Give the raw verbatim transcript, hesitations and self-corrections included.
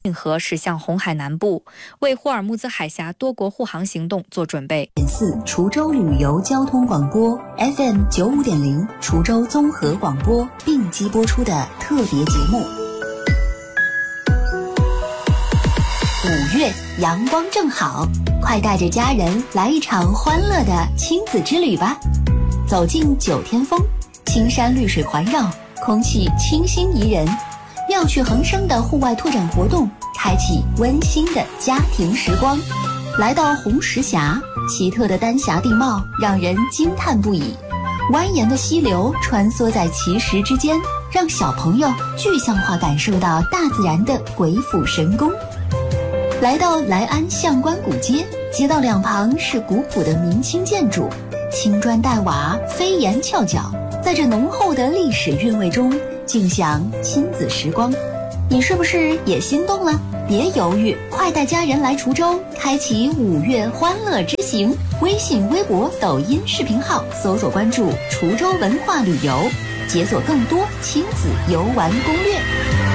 运河驶向红海南部，为霍尔木兹海峡多国护航行动做准备。 四滁州旅游交通广播 F M 九五点零，滁州综合广播并机播出的特别节目。五月阳光正好，快带着家人来一场欢乐的亲子之旅吧！走进九天峰，青山绿水环绕，空气清新宜人，妙趣横生的户外拓展活动，开启温馨的家庭时光。来到红石峡，奇特的丹霞地貌让人惊叹不已，蜿蜒的溪流穿梭在奇石之间，让小朋友具象化感受到大自然的鬼斧神工。来到来安象关古街，街道两旁是古朴的明清建筑，青砖黛瓦，飞檐翘角，在这浓厚的历史韵味中尽享亲子时光。你是不是也心动了？别犹豫，快带家人来滁州，开启五月欢乐之行。微信、微博、抖音视频号搜索关注滁州文化旅游，解锁更多亲子游玩攻略。